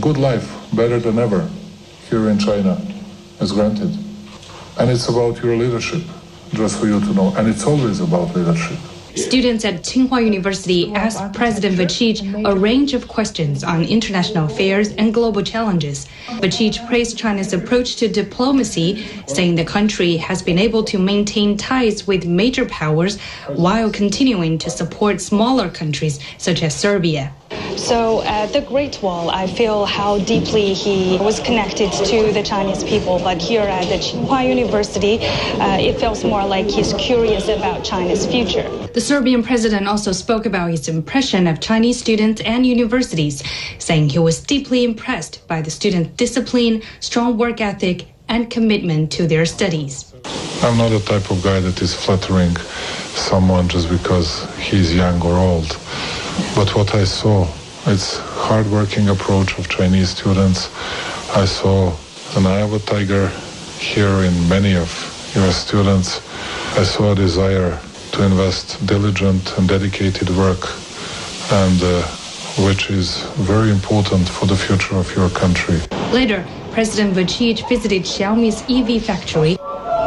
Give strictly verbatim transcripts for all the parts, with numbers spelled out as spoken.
good life, better than ever, here in China, is granted. And it's about your leadership, just for you to know. And it's always about leadership. Students at Tsinghua University asked President Vučić a range of questions on international affairs and global challenges. Vučić praised China's approach to diplomacy, saying the country has been able to maintain ties with major powers while continuing to support smaller countries such as Serbia. So at the Great Wall, I feel how deeply he was connected to the Chinese people. But here at the Tsinghua University, uh, it feels more like he's curious about China's future. The Serbian president also spoke about his impression of Chinese students and universities, saying he was deeply impressed by the students' discipline, strong work ethic, and commitment to their studies. I'm not the type of guy that is flattering someone just because he's young or old. But what I saw, it's hard-working approach of Chinese students. I saw an eye of a tiger here in many of your students. I saw a desire to invest diligent and dedicated work, and uh, which is very important for the future of your country. Later, President Vučić visited Xiaomi's E V factory,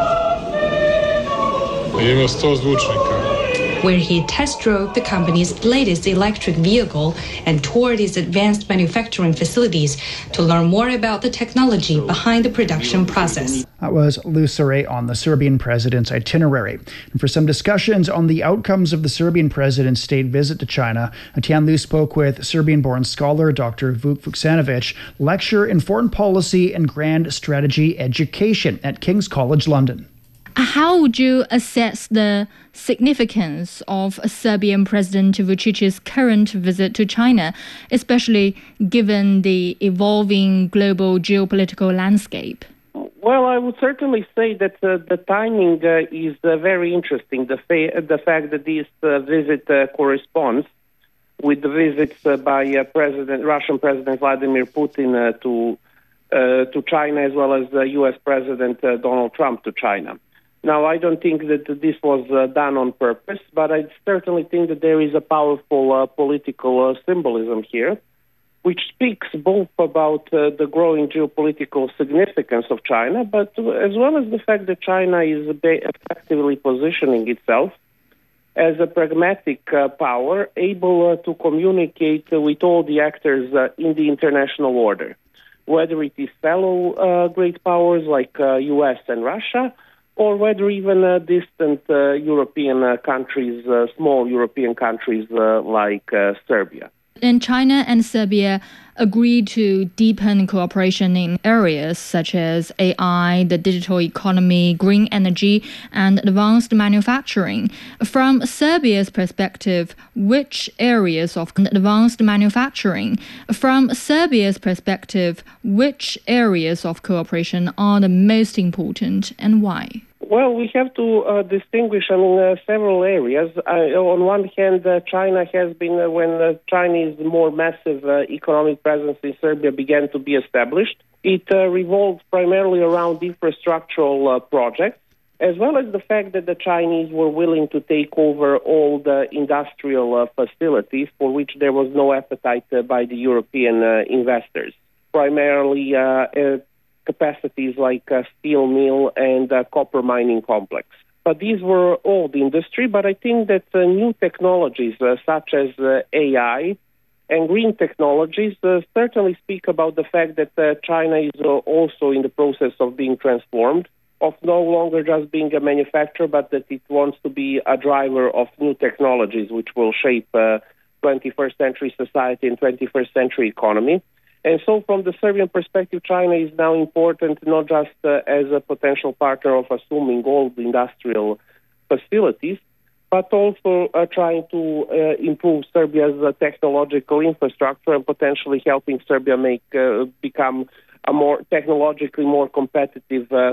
where he test drove the company's latest electric vehicle and toured its advanced manufacturing facilities to learn more about the technology behind the production process. That was Lou Surrey on the Serbian president's itinerary. And for some discussions on the outcomes of the Serbian president's state visit to China, Tian Lu spoke with Serbian-born scholar Doctor Vuk Vuksanovic, lecturer in foreign policy and grand strategy education at King's College London. How would you assess the significance of Serbian President Vučić's current visit to China, especially given the evolving global geopolitical landscape? Well, I would certainly say that uh, the timing uh, is uh, very interesting. The, fa- the fact that this uh, visit uh, corresponds with the visits uh, by uh, President, Russian President Vladimir Putin uh, to uh, to China, as well as uh, U S President uh, Donald Trump to China. Now, I don't think that this was uh, done on purpose, but I certainly think that there is a powerful uh, political uh, symbolism here, which speaks both about uh, the growing geopolitical significance of China, but as well as the fact that China is effectively positioning itself as a pragmatic uh, power, able uh, to communicate uh, with all the actors uh, in the international order, whether it is fellow uh, great powers like uh, U S and Russia, or whether even uh, distant uh, European uh, countries, uh, small European countries uh, like uh, Serbia. And China and Serbia agreed to deepen cooperation in areas such as A I, the digital economy, green energy, and advanced manufacturing. From Serbia's perspective, which areas of advanced manufacturing? From Serbia's perspective, which areas of cooperation are the most important and why? Well, we have to uh, distinguish among uh, several areas. Uh, on one hand, uh, China has been, uh, when uh, Chinese more massive uh, economic presence in Serbia began to be established, it uh, revolved primarily around infrastructural uh, projects, as well as the fact that the Chinese were willing to take over all the industrial uh, facilities for which there was no appetite uh, by the European uh, investors, primarily uh, uh, capacities like uh, steel mill and uh, copper mining complex. But these were old industry, but I think that uh, new technologies uh, such as uh, A I and green technologies uh, certainly speak about the fact that uh, China is uh, also in the process of being transformed, of no longer just being a manufacturer, but that it wants to be a driver of new technologies which will shape uh, twenty-first century society and twenty-first century economy. And so from the Serbian perspective, China is now important not just uh, as a potential partner of assuming all the industrial facilities, but also uh, trying to uh, improve Serbia's uh, technological infrastructure and potentially helping Serbia make uh, become a more technologically more competitive uh,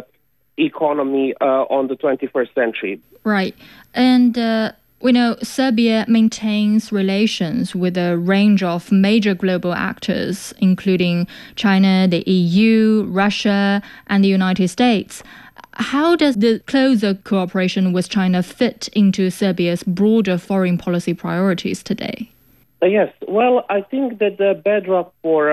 economy uh, on the twenty-first century. Right. And uh We know Serbia maintains relations with a range of major global actors, including China, the E U, Russia, and the United States. How does the closer cooperation with China fit into Serbia's broader foreign policy priorities today? Uh, yes, well, I think that the bedrock for